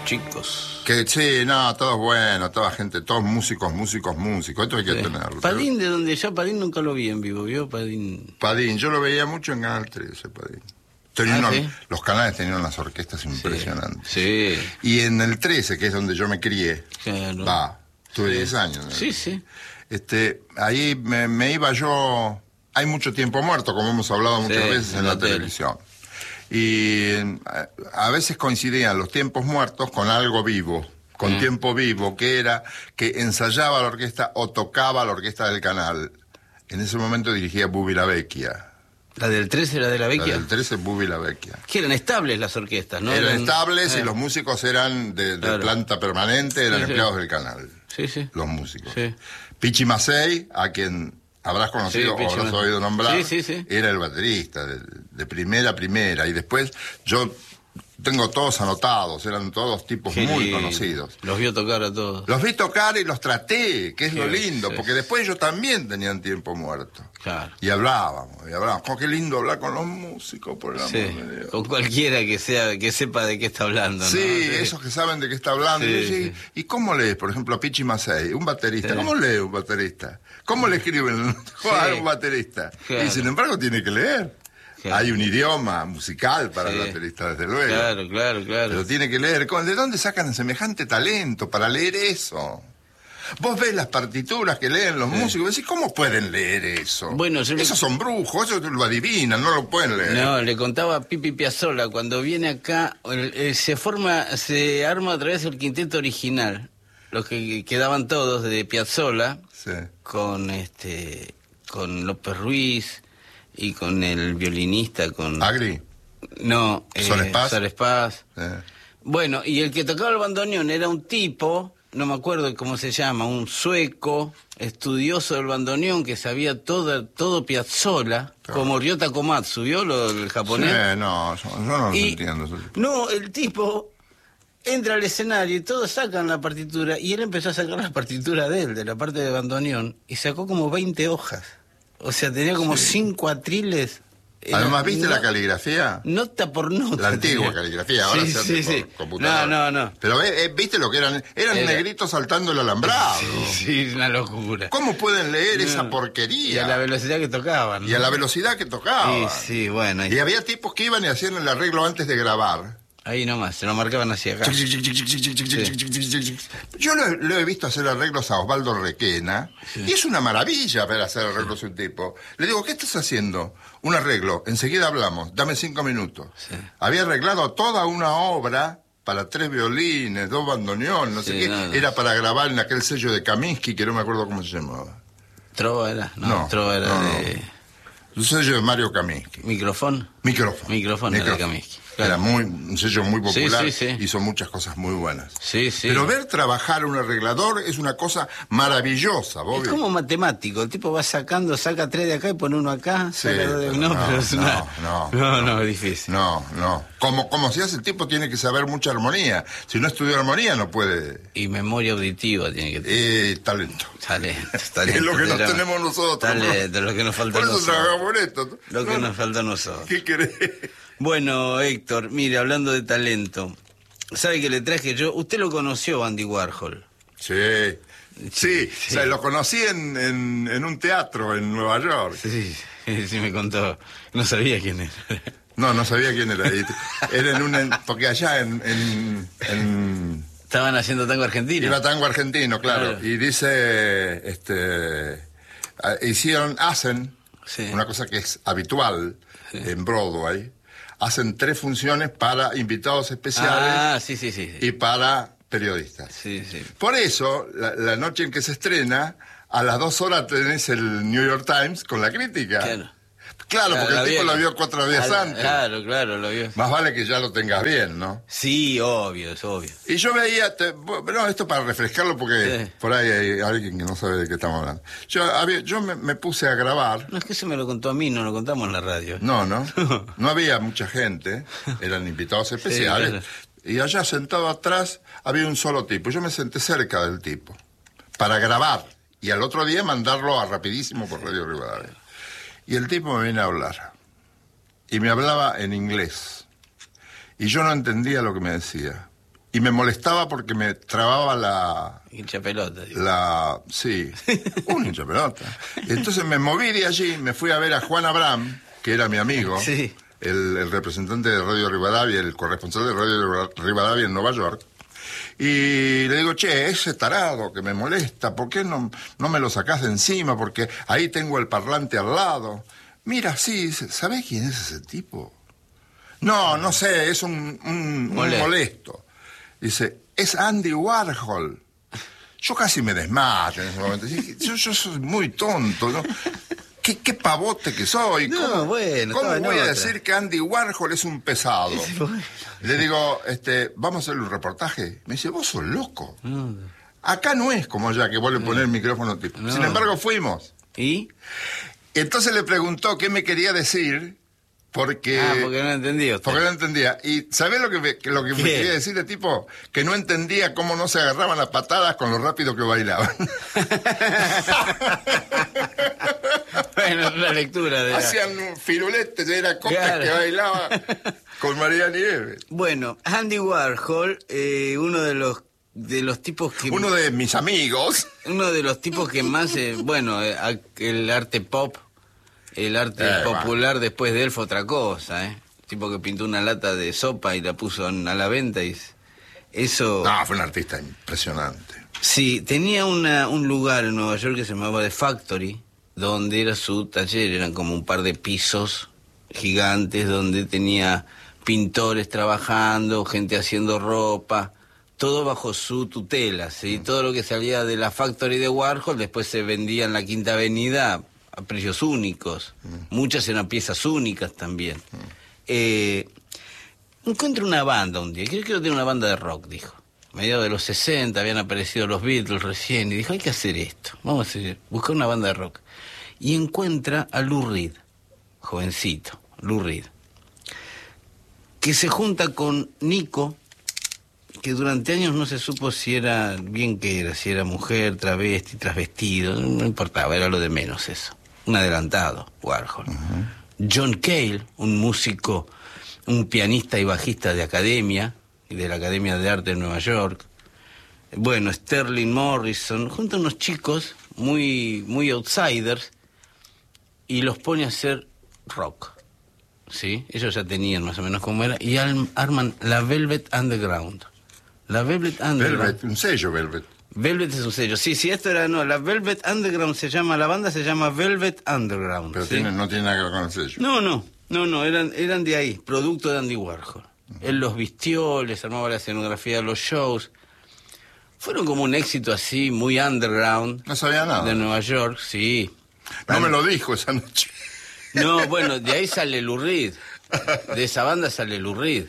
chicos. Que sí, no, todos buenos, toda gente, todos músicos. Esto hay que tenerlo. Padín, de donde ya Padín nunca lo vi en vivo, ¿vio? Padín, yo lo veía mucho en Canal 13, Padín. ¿Sí? Los canales tenían unas orquestas impresionantes. Sí. Y en el 13, que es donde yo me crié, Claro. tuve 10 años. ¿no? Sí. Ahí me iba yo. Hay mucho tiempo muerto, como hemos hablado muchas veces en la televisión. Y a veces coincidían los tiempos muertos con algo vivo, con tiempo vivo, que era que ensayaba la orquesta o tocaba la orquesta del canal. En ese momento dirigía Bubi La Vecchia. ¿La del 13 era de La Vecchia? La del 13, Bubi La Vecchia. Que eran estables las orquestas, ¿no? Eran estables y los músicos eran de planta permanente, eran empleados del canal. Sí. Los músicos. Sí. Pichi Macei, a quien habrás conocido o habrás oído nombrar, era el baterista de primera a primera. Y después yo tengo todos anotados, eran todos tipos muy conocidos. Los vio tocar a todos. Los vi tocar y los traté, que es lo lindo, porque después ellos también tenían tiempo muerto. Claro. Y hablábamos. Oh, qué lindo hablar con los músicos, por el amor de Dios. Con cualquiera que sepa de qué está hablando, ¿no? Sí, esos que saben de qué está hablando. ¿Y cómo lees, por ejemplo, a Pichi Macei, un baterista? ¿Cómo lee un baterista? ¿Cómo le escriben a un baterista? Claro. Y sin embargo tiene que leer. Claro. Hay un idioma musical para el baterista, desde luego. Claro. Pero tiene que leer. ¿De dónde sacan semejante talento para leer eso? Vos ves las partituras que leen los músicos y decís, ¿cómo pueden leer eso? Bueno, esos son brujos, eso lo adivinan, no lo pueden leer. No, le contaba a Pipi Piazzolla, cuando viene acá, se arma otra vez el quinteto original. Los que quedaban todos de Piazzolla, con López Ruiz y con el violinista, con... ¿Agri? No, Sol Paz. Bueno, y el que tocaba el bandoneón era un tipo, no me acuerdo cómo se llama, un sueco, estudioso del bandoneón, que sabía todo Piazzolla, como Ryota Komatsu, ¿vio el japonés? No, yo no lo entiendo. No, el tipo entra al escenario y todos sacan la partitura, y él empezó a sacar la partitura de él, de la parte de bandoneón, y sacó como 20 hojas. O sea, tenía como 5 atriles. Además, ¿viste la caligrafía? Nota por nota. La antigua caligrafía, ahora se hace por computadora. No. Pero ¿viste lo que eran? Eran negritos saltando el alambrado. Sí, una locura. ¿Cómo pueden leer esa porquería? Y a la velocidad que tocaban, ¿no? Y a la velocidad que tocaban. Sí, bueno. Y había tipos que iban y hacían el arreglo antes de grabar. Ahí nomás, se lo marcaban hacia acá. Yo lo he visto hacer arreglos a Osvaldo Requena, y es una maravilla ver hacer arreglos a un tipo. Le digo, ¿qué estás haciendo? Un arreglo, enseguida hablamos, dame 5 minutos. Había arreglado toda una obra para 3 violines, 2 bandoneón, no sé qué. Era para grabar en aquel sello de Kaminsky, que no me acuerdo cómo se llamaba. ¿Trova era? No, Trova era de... Un sello de Mario Kaminsky. ¿Micrófono? Micrófono de Kaminsky. Claro. Era un sello muy popular, hizo muchas cosas muy buenas. Pero ver trabajar un arreglador es una cosa maravillosa, Bobby. Es como matemático, el tipo va saca 3 de acá y pone 1 acá. No, es difícil. No. Como si hace el tipo tiene que saber mucha armonía. Si no estudió armonía no puede... Y memoria auditiva tiene que tener. Talento. Es lo que nos tenemos nosotros. Talento, lo que nos falta a nosotros. Por eso trabajamos en esto. Lo que nos falta a nosotros. ¿Qué querés? Bueno, Héctor, mire, hablando de talento, ¿sabe que le traje yo? Usted lo conoció, Andy Warhol. Sí. O sea, lo conocí en un teatro en Nueva York. Sí, me contó. No sabía quién era. No sabía quién era. Era porque allá Estaban haciendo tango argentino. Iba tango argentino, claro. Y dice, hacen una cosa que es habitual en Broadway. Hacen 3 funciones para invitados especiales y para periodistas. Por eso, la noche en que se estrena, a las 2 horas tenés el New York Times con la crítica. Claro, porque el tipo lo vio 4 días antes. Claro, lo vio. Más vale que ya lo tengas bien, ¿no? Sí, obvio, es obvio. Y yo veía, esto para refrescarlo porque por ahí hay alguien que no sabe de qué estamos hablando. Yo me puse a grabar. No, es que eso me lo contó a mí, no lo contamos en la radio. No había mucha gente, eran invitados especiales. Claro. Y allá sentado atrás había un solo tipo. Yo me senté cerca del tipo para grabar y al otro día mandarlo a rapidísimo por Radio Rivadavia. Y el tipo me viene a hablar. Y me hablaba en inglés. Y yo no entendía lo que me decía. y me molestaba porque me trababa la... Hincha pelota. Sí, un hincha pelota. Entonces me moví de allí, me fui a ver a Juan Abraham, que era mi amigo, sí. el representante de Radio Rivadavia, el corresponsal de Radio Rivadavia en Nueva York. Y le digo, che, ese tarado que me molesta, ¿por qué no me lo sacás de encima? Porque ahí tengo el parlante al lado. Mira, sí, ¿sabés quién es ese tipo? No sé, es un molesto. Dice, es Andy Warhol. Yo casi me desmayo en ese momento. Yo soy muy tonto, ¿no? ¿Qué pavote que soy? ¿Cómo voy a decir que Andy Warhol es un pesado? Bueno. Le digo, vamos a hacerle un reportaje. Me dice, vos sos loco. No. Acá no es como allá que vos le ponés el micrófono tipo. No. Sin embargo, fuimos. ¿Y? Entonces le preguntó qué me quería decir, porque no entendía. Porque no entendía. ¿Y sabés lo que me quería decir el tipo? Que no entendía cómo no se agarraban las patadas con lo rápido que bailaban. Bueno, la lectura de... Hacían firuletes, era copas que bailaba con María Nieves. Bueno, Andy Warhol, uno de los tipos que... Uno de mis amigos. Uno de los tipos que más, el arte pop, el arte popular después de él fue otra cosa, tipo que pintó una lata de sopa y la puso a la venta y eso... No, fue un artista impresionante. Sí, tenía un lugar en Nueva York que se llamaba The Factory, donde era su taller, eran como un par de pisos gigantes donde tenía pintores trabajando, gente haciendo ropa, todo bajo su tutela, ¿sí? Todo lo que salía de la Factory de Warhol después se vendía en la Quinta Avenida a precios únicos, muchas eran piezas únicas también. Encuentro una banda un día, creo que tiene una banda de rock, dijo. A mediados de los 60 habían aparecido los Beatles recién y dijo, hay que hacer esto, vamos a buscar una banda de rock. Y encuentra a Lou Reed, jovencito, Lou Reed, que se junta con Nico, que durante años no se supo si era bien que era, si era mujer, travesti, trasvestido, no importaba, era lo de menos eso. Un adelantado, Warhol. John Cale, un músico, un pianista y bajista de academia, de la Academia de Arte de Nueva York. Bueno, Sterling Morrison, junto a unos chicos muy outsiders, y los pone a hacer rock, ¿sí? Ellos ya tenían más o menos cómo era, y arman la Velvet Underground. La Velvet Underground. Velvet, un sello, Velvet. Velvet es un sello, sí, esto era, la Velvet Underground la banda se llama Velvet Underground. Pero ¿sí? No tiene nada que ver con el sello. No, eran de ahí, producto de Andy Warhol. Él los vistió, les armaba la escenografía de los shows. Fueron como un éxito así, muy underground. No sabía nada. De Nueva York, sí. No me lo dijo esa noche. No, bueno, de ahí sale Lou Reed. De esa banda sale Lou Reed.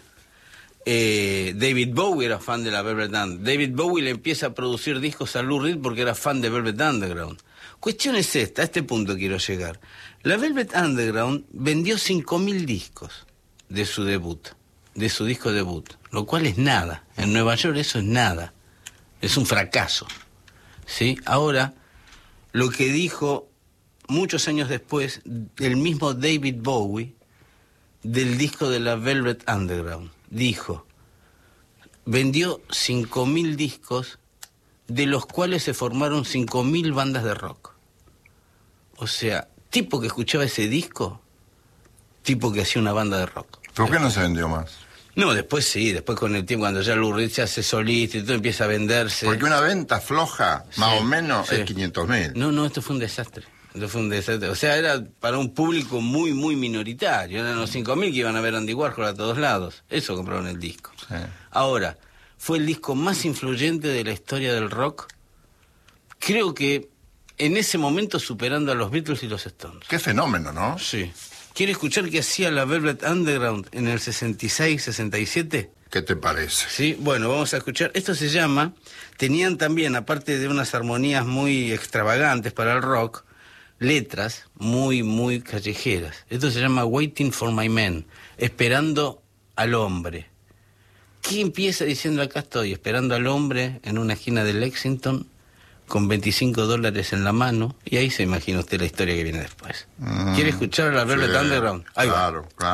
David Bowie era fan de la Velvet Underground. David Bowie le empieza a producir discos a Lou Reed porque era fan de Velvet Underground. Cuestión es esta, a este punto quiero llegar. La Velvet Underground vendió 5.000 discos de su debut, de su disco debut, lo cual es nada. En Nueva York eso es nada. Es un fracaso. ¿Sí? Ahora, lo que dijo muchos años después el mismo David Bowie del disco de la Velvet Underground, dijo, vendió 5.000 discos, de los cuales se formaron 5.000 bandas de rock. O sea, tipo que escuchaba ese disco, tipo que hacía una banda de rock. ¿Por qué no se vendió más? No, después sí, después con el tiempo, cuando ya Lou Reed se hace solista y todo empieza a venderse. Porque una venta floja, más o menos, es 500.000. No, esto fue un desastre. O sea, era para un público muy, muy minoritario. Eran los 5.000 que iban a ver Andy Warhol a todos lados. Eso compraron el disco. Sí. Ahora, fue el disco más influyente de la historia del rock. Creo que en ese momento superando a los Beatles y los Stones. Qué fenómeno, ¿no? Sí. ¿Quiere escuchar qué hacía la Velvet Underground en el 66, 67? ¿Qué te parece? Sí, bueno, vamos a escuchar. Esto se llama... Tenían también, aparte de unas armonías muy extravagantes para el rock, letras muy, muy callejeras. Esto se llama Waiting for My Man, esperando al hombre. ¿Qué empieza diciendo acá estoy? Esperando al hombre en una esquina de Lexington con $25 en la mano, y ahí se imagina usted la historia que viene después. ¿Quiere escuchar a la Velvet Underground? Ahí va. Claro.